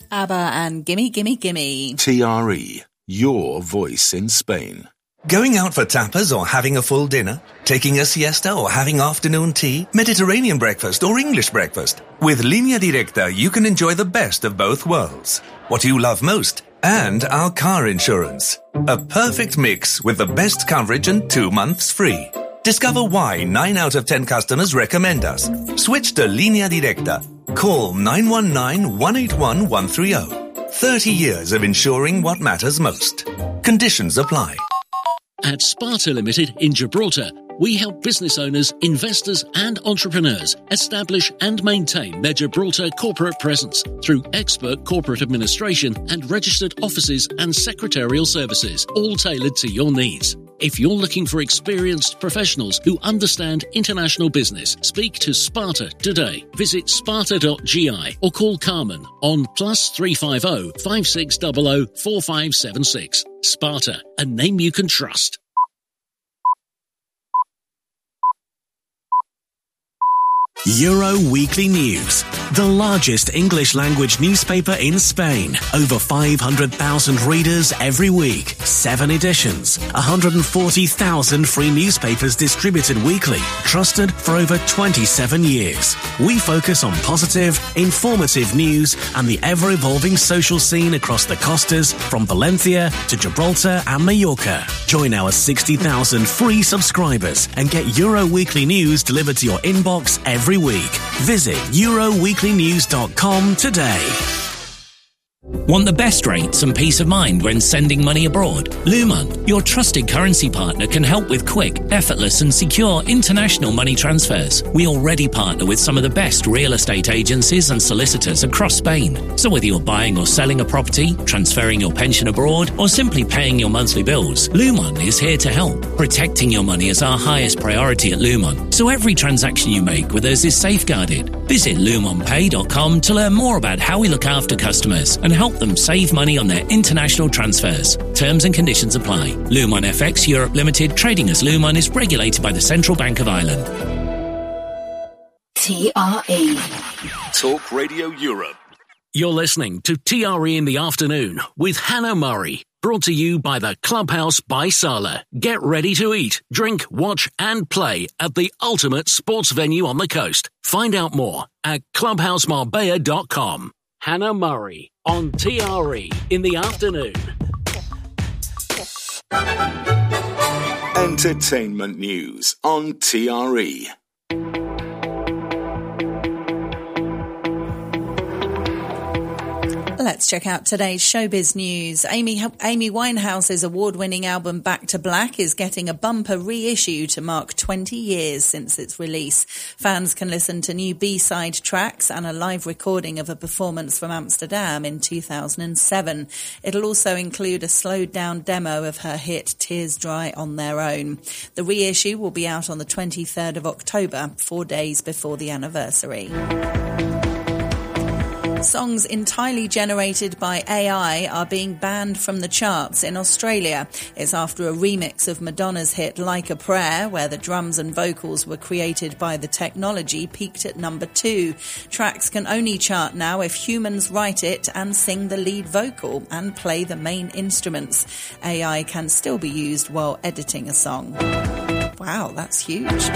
ABBA and Gimme Gimme Gimme. TRE, your voice in Spain. Going out for tapas or having a full dinner? Taking a siesta or having afternoon tea? Mediterranean breakfast or English breakfast? With Línea Directa, you can enjoy the best of both worlds. What you love most and our car insurance. A perfect mix with the best coverage and 2 months free. Discover why 9 out of 10 customers recommend us. Switch to Línea Directa. Call 919-181-130. 30 years of insuring what matters most. Conditions apply. At Sparta Limited in Gibraltar, we help business owners, investors and entrepreneurs establish and maintain their Gibraltar corporate presence through expert corporate administration and registered offices and secretarial services, all tailored to your needs. If you're looking for experienced professionals who understand international business, speak to Sparta today. Visit sparta.gi or call Carmen on +350 5600 4576. Sparta, a name you can trust. Euro Weekly News, the largest English-language newspaper in Spain. Over 500,000 readers every week, 7 editions, 140,000 free newspapers distributed weekly, trusted for over 27 years. We focus on positive, informative news and the ever-evolving social scene across the costas from Valencia to Gibraltar and Mallorca. Join our 60,000 free subscribers and get Euro Weekly News delivered to your inbox every week. Visit euroweeklynews.com today. Want the best rates and peace of mind when sending money abroad? Luman, your trusted currency partner, can help with quick, effortless and secure international money transfers. We already partner with some of the best real estate agencies and solicitors across Spain. So whether you're buying or selling a property, transferring your pension abroad, or simply paying your monthly bills, Luman is here to help. Protecting your money is our highest priority at Luman, so every transaction you make with us is safeguarded. Visit lumonpay.com to learn more about how we look after customers and help them save money on their international transfers. Terms and conditions apply. Lumon FX Europe Limited, trading as Lumon, is regulated by the Central Bank of Ireland. TRE. Talk Radio Europe. You're listening to TRE in the Afternoon with Hannah Murray. Brought to you by the Clubhouse by Sala. Get ready to eat, drink, watch and play at the ultimate sports venue on the coast. Find out more at clubhousemarbella.com. Hannah Murray on TRE in the Afternoon. Entertainment news on TRE. Let's check out today's showbiz news. Amy Winehouse's award-winning album Back to Black is getting a bumper reissue to mark 20 years since its release. Fans can listen to new B-side tracks and a live recording of a performance from Amsterdam in 2007. It'll also include a slowed-down demo of her hit Tears Dry on Their Own. The reissue will be out on the 23rd of October, 4 days before the anniversary. Songs entirely generated by AI are being banned from the charts in Australia. It's after a remix of Madonna's hit Like a Prayer, where the drums and vocals were created by the technology, peaked at number 2. Tracks can only chart now if humans write it and sing the lead vocal and play the main instruments. AI can still be used while editing a song. Wow, that's huge.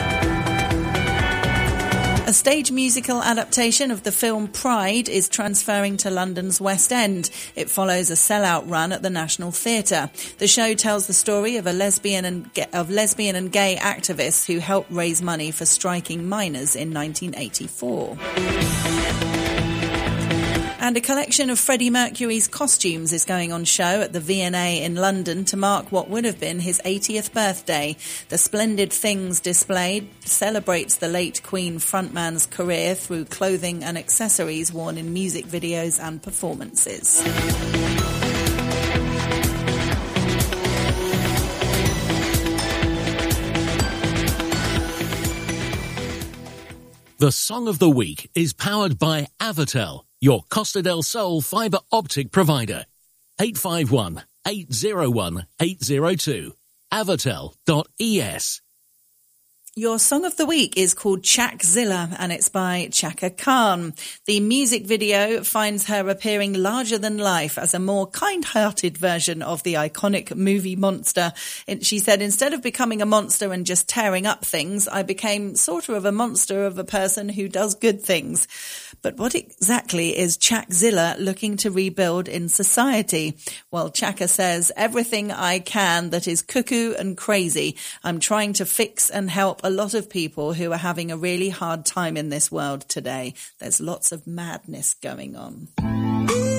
A stage musical adaptation of the film Pride is transferring to London's West End. It follows a sellout run at the National Theatre. The show tells the story of lesbian and gay activists who helped raise money for striking miners in 1984. And a collection of Freddie Mercury's costumes is going on show at the V&A in London to mark what would have been his 80th birthday. The Splendid Things display celebrates the late Queen frontman's career through clothing and accessories worn in music videos and performances. The Song of the Week is powered by Avatel, your Costa del Sol fibre optic provider. 851 801 802. Avatel.es. Your song of the week is called Chakzilla and it's by Chaka Khan. The music video finds her appearing larger than life as a more kind-hearted version of the iconic movie monster. She said, instead of becoming a monster and just tearing up things, I became sort of a monster of a person who does good things. But what exactly is Chakzilla looking to rebuild in society? Well, Chaka says, everything I can that is cuckoo and crazy. I'm trying to fix and help a lot of people who are having a really hard time in this world today. There's lots of madness going on.